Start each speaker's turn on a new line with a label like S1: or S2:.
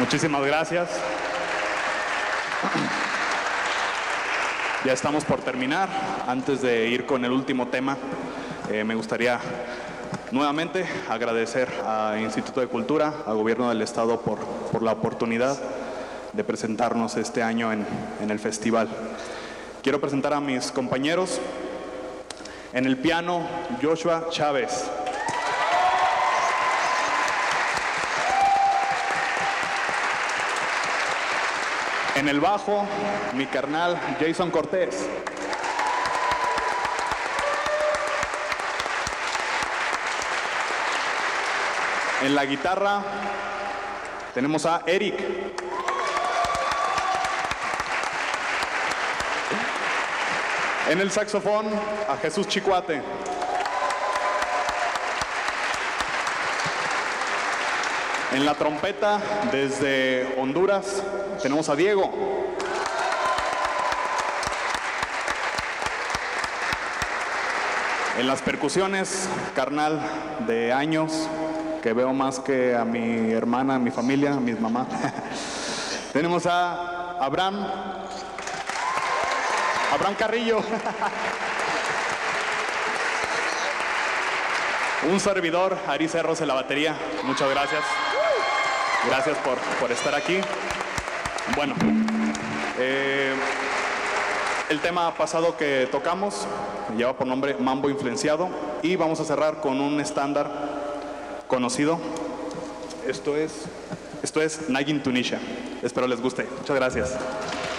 S1: Muchísimas gracias. Ya estamos por terminar. Antes de ir con el último tema, me gustaría nuevamente agradecer al Instituto de Cultura, al Gobierno del Estado por la oportunidad de presentarnos este año en el festival. Quiero presentar a mis compañeros. En el piano, Joshua Chávez. En el bajo, mi carnal Jason Cortés. En la guitarra tenemos a Eric. En el saxofón, a Jesús Chicuate. En la trompeta, desde Honduras, tenemos a Diego. En las percusiones, carnal de años, que veo más que a mi hermana, a mi familia, a mi mamá. Tenemos a Abraham Carrillo. Un servidor, Ari Cerros, en la batería. Muchas gracias. Gracias por estar aquí. Bueno, el tema pasado que tocamos lleva por nombre Mambo Influenciado y vamos a cerrar con un estándar conocido. Esto es Nagin Tunisia. Espero les guste. Muchas gracias.